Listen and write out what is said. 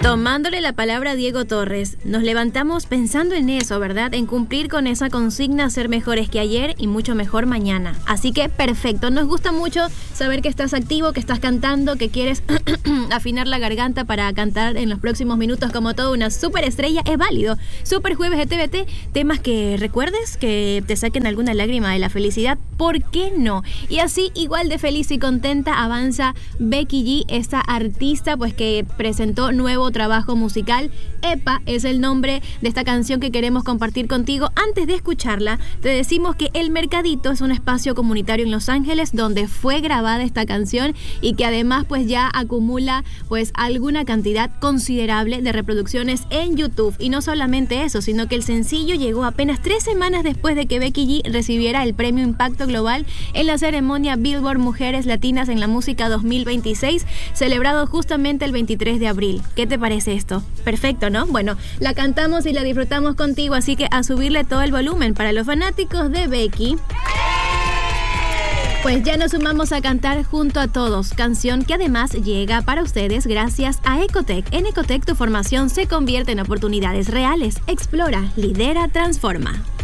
Tomándole la palabra a Diego Torres, nos levantamos pensando en eso, ¿verdad? En cumplir con esa consigna, ser mejores que ayer y mucho mejor mañana. Así que perfecto, nos gusta mucho saber que estás activo, que estás cantando, que quieres afinar la garganta para cantar en los próximos minutos como toda una super estrella. Es válido. Super Jueves de TVT, temas que recuerdes, que te saquen alguna lágrima de la felicidad, ¿por qué no? Y así, igual de feliz y contenta, avanza Becky G, esta artista pues que presentó nuevo trabajo musical. Epa es el nombre de esta canción que queremos compartir contigo. Antes de escucharla, te decimos que El Mercadito es un espacio comunitario en Los Ángeles donde fue grabada esta canción y que además pues ya acumula pues alguna cantidad considerable de reproducciones en YouTube. Y no solamente eso, sino que el sencillo llegó apenas 3 semanas después de que Becky G recibiera el premio Impacto Global en la ceremonia Billboard Mujeres Latinas en la Música 2026, celebrado justamente el 23 de abril. ¿Qué te parece esto? Perfecto, ¿no? Bueno, la cantamos y la disfrutamos contigo, así que a subirle todo el volumen. Para los fanáticos de Becky, pues ya nos sumamos a cantar junto a todos, canción que además llega para ustedes gracias a Ecotec. En Ecotec tu formación se convierte en oportunidades reales. Explora, lidera, transforma.